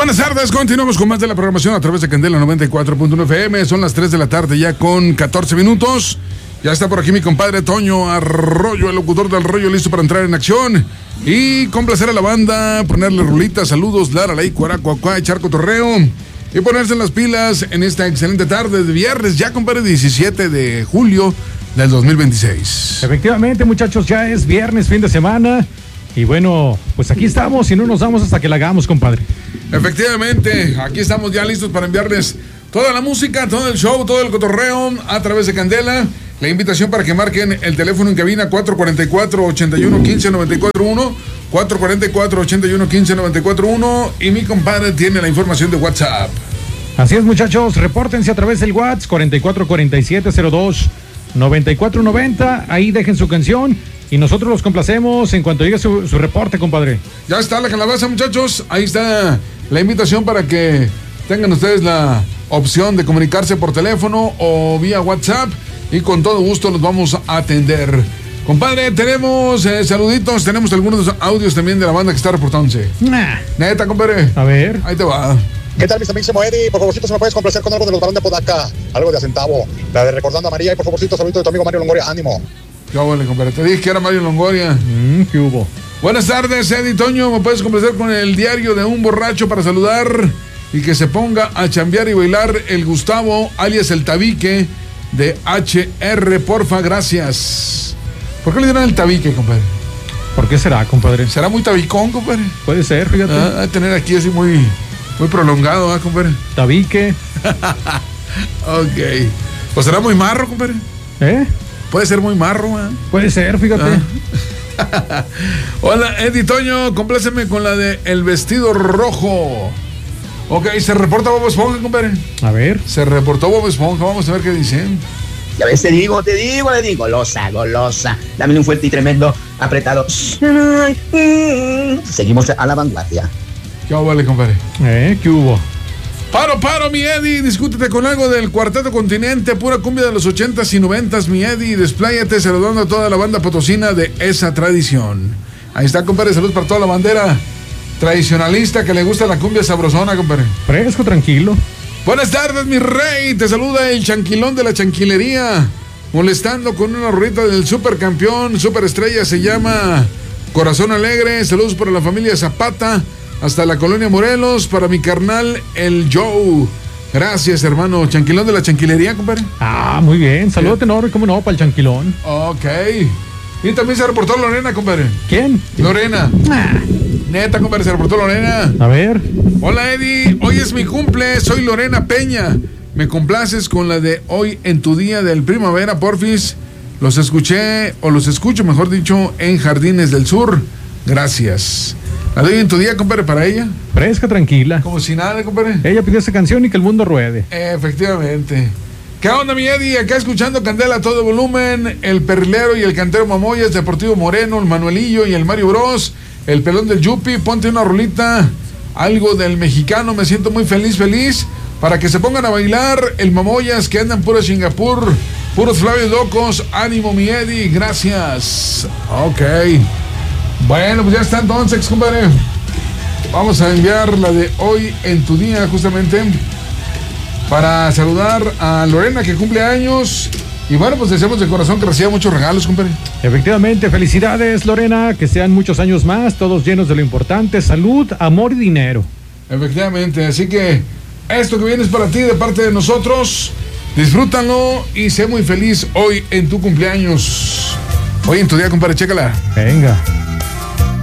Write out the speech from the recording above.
Buenas tardes, continuamos con más de la programación a través de Candela 94.1 FM. Son las 3 de la tarde ya con 14 minutos. Ya está por aquí mi compadre Toño Arroyo, el locutor del rollo, listo para entrar en acción. Y complacer a la banda, ponerle rolitas, saludos, Lara, Ley, Cuaracuacuá, echar cotorreo. Y ponerse en las pilas en esta excelente tarde de viernes, ya compadre, 17 de julio del 2026. Efectivamente, muchachos, ya es viernes, fin de semana. Y bueno, pues aquí estamos y no nos vamos hasta que la hagamos, compadre. Efectivamente, aquí estamos ya listos para enviarles toda la música, todo el show, todo el cotorreo a través de Candela. La invitación para que marquen el teléfono en cabina 444-81-15-94-1, 444-81-15-94-1, y mi compadre tiene la información de WhatsApp. Así es, muchachos, repórtense a través del WhatsApp 444702-9490, ahí dejen su canción y nosotros los complacemos en cuanto llegue su reporte, compadre. Ya está la calabaza, muchachos, ahí está la invitación para que tengan ustedes la opción de comunicarse por teléfono o vía WhatsApp, y con todo gusto los vamos a atender. Compadre, tenemos saluditos, tenemos algunos audios también de la banda que está reportándose. Neta, compadre. A ver. Ahí te va. ¿Qué tal, mis amigos? Eddie, por favorcito, ¿se me puedes complacer con algo de los Barón de Podaca? Algo de Acentavo, la de Recordando a María, y por favorcito, saludito de tu amigo Mario Longoria, ánimo. ¿Qué hubo, compadre? Te dije que era Mario Longoria. ¿Qué hubo? Buenas tardes, Eddie Toño, ¿me puedes complacer con el diario de un borracho para saludar y que se ponga a chambear y bailar el Gustavo, alias el Tabique, de HR, porfa, gracias? ¿Por qué le dieron el Tabique, compadre? ¿Por qué será, compadre? ¿Será muy tabicón, compadre? Puede ser, fíjate. A tener aquí así muy prolongado, compadre. Tabique. Ok. Pues será muy marro, compadre. Puede ser muy marro, Puede ser, fíjate. Hola, Eddie Toño, compláceme con la de El Vestido Rojo. Ok, se reporta Bob Esponja, compadre. A ver. Se reportó Bob Esponja, vamos a ver qué dicen. Ya ves, te digo, golosa, dame un fuerte y tremendo apretado. Seguimos a la vanguardia. ¿Qué vale, compadre? ¿Qué hubo? Paro, mi Eddie, discútete con algo del Cuarteto Continente, pura cumbia de los 80s y 90s, mi Eddie, despláyate saludando a toda la banda potosina de esa tradición. Ahí está, compadre, salud para toda la bandera tradicionalista que le gusta la cumbia sabrosona, compadre. Fresco, tranquilo. Buenas tardes, mi rey, te saluda el chanquilón de la chanquilería, molestando con una rolita del supercampeón, superestrella, se llama Corazón Alegre. Saludos para la familia Zapata, hasta la colonia Morelos, para mi carnal, el Joe. Gracias, hermano. Chanquilón de la chanquilería, compadre. Muy bien. Saludos enorme, cómo no, para el chanquilón. Ok. Y también se reportó Lorena, compadre. ¿Quién? Lorena. Neta, compadre, se reportó Lorena. A ver. Hola, Eddie. Hoy es mi cumple. Soy Lorena Peña. Me complaces con la de Hoy en tu día del primavera, porfis. Los escucho, mejor dicho, en Jardines del Sur. Gracias. La doy en tu día, compadre, para ella. Fresca, tranquila. Como si nada, compadre. Ella pidió esa canción y que el mundo ruede. Efectivamente. ¿Qué onda, mi Eddie? Acá escuchando Candela a todo volumen. El Perlero y el Cantero Mamoyas, Deportivo Moreno, el Manuelillo y el Mario Bros. El Pelón del Yupi. Ponte una rolita, algo del mexicano. Me siento muy feliz. Para que se pongan a bailar el Mamoyas, que andan puro Singapur. Puros Flavios locos. Ánimo, mi Eddie. Gracias. Ok. Bueno, pues ya está entonces, compadre. Vamos a enviar la de Hoy en tu día, justamente para saludar a Lorena, que cumple años. Y bueno, pues deseamos de corazón que reciba muchos regalos, compadre. Efectivamente, felicidades, Lorena, que sean muchos años más, todos llenos de lo importante, salud, amor y dinero. Efectivamente, así que esto que viene es para ti de parte de nosotros. Disfrútalo y sé muy feliz hoy en tu cumpleaños. Hoy en tu día, compadre, chécala. Venga.